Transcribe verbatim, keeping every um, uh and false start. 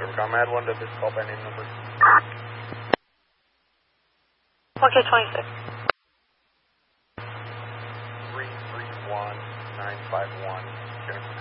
Servcom, add one to this call by name number. one K twenty-six. three three one nine five one. Jennifer.